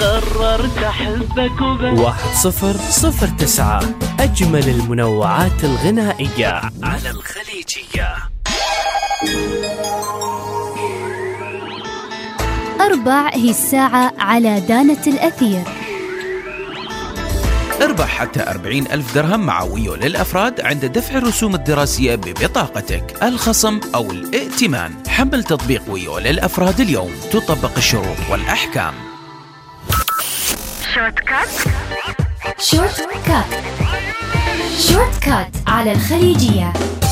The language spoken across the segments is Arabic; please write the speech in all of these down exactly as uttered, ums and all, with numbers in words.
قررت أحبك وبس. واحد صفر صفر تسعة، أجمل المنوعات الغنائية على الخليجية. أربع هي الساعة على دانة الأثير. اربح حتى أربعين ألف درهم مع ويو للأفراد عند دفع الرسوم الدراسية ببطاقتك، الخصم أو الائتمان. حمل تطبيق ويو للأفراد اليوم، تطبق الشروط والأحكام. شورت كات شورت كات شورت كات على الخليجية.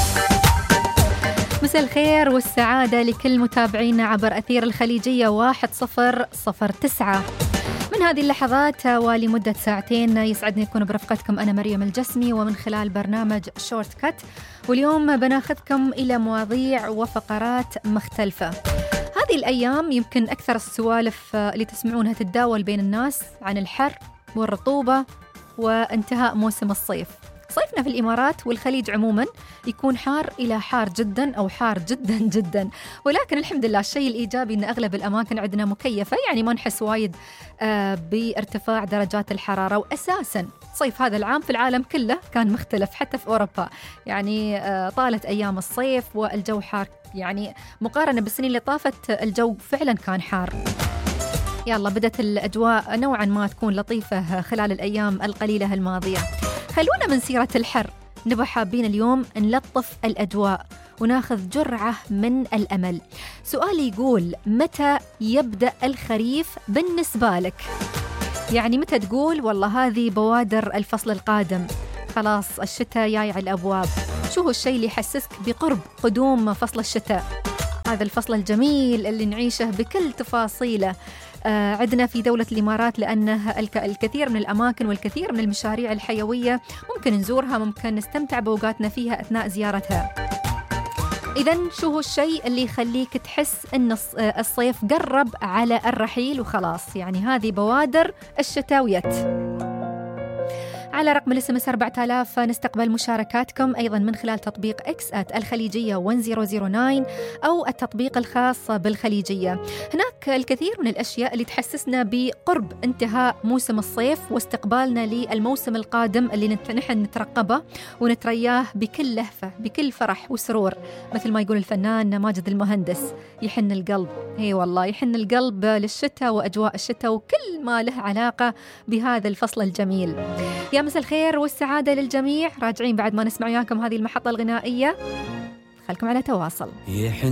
مساء الخير والسعادة لكل متابعينا عبر أثير الخليجية واحد صفر صفر تسعة. من هذه اللحظات ولمدة ساعتين يسعدني أكون برفقتكم أنا مريم الجسمي، ومن خلال برنامج شورت كات. واليوم بناخذكم إلى مواضيع وفقرات مختلفة. هذه الأيام يمكن أكثر السوالف اللي تسمعونها تتداول بين الناس عن الحر والرطوبة وانتهاء موسم الصيف. صيفنا في الإمارات والخليج عموما يكون حار إلى حار جدا أو حار جدا جدا، ولكن الحمد لله الشيء الإيجابي أن أغلب الأماكن عندنا مكيفة، يعني ما نحس وايد آه بارتفاع درجات الحرارة. وأساسا صيف هذا العام في العالم كله كان مختلف، حتى في أوروبا يعني آه طالت أيام الصيف والجو حار، يعني مقارنة بالسنين اللي طافت الجو فعلا كان حار. يلا بدت الأجواء نوعا ما تكون لطيفة خلال الأيام القليلة الماضية. خلونا من سيرة الحر نبقى حابين اليوم نلطف الأجواء وناخذ جرعة من الأمل. سؤالي يقول: متى يبدأ الخريف بالنسبة لك؟ يعني متى تقول والله هذه بوادر الفصل القادم، خلاص الشتاء جاي على الأبواب؟ شو هو الشيء اللي يحسسك بقرب قدوم فصل الشتاء، هذا الفصل الجميل اللي نعيشه بكل تفاصيله آه عندنا في دولة الإمارات، لأنه الكثير من الأماكن والكثير من المشاريع الحيوية ممكن نزورها، ممكن نستمتع بأوقاتنا فيها أثناء زيارتها. إذن شو هو الشيء اللي يخليك تحس أن الصيف قرب على الرحيل وخلاص، يعني هذه بوادر الشتاويات؟ على رقم الاس ام اس أربعة آلاف نستقبل مشاركاتكم أيضا من خلال تطبيق إكس آت الخليجية واحد صفر صفر تسعة أو التطبيق الخاص بالخليجية. هناك الكثير من الأشياء اللي تحسسنا بقرب انتهاء موسم الصيف واستقبالنا للموسم القادم اللي نحن نترقبه ونترياه بكل لهفة بكل فرح وسرور. مثل ما يقول الفنان ماجد المهندس: يحن القلب. هي والله يحن القلب للشتاء وأجواء الشتاء وكل ما له علاقة بهذا الفصل الجميل. يا مساء الخير والسعادة للجميع. راجعين بعد ما نسمع وياكم هذه المحطة الغنائية، خلكم على تواصل.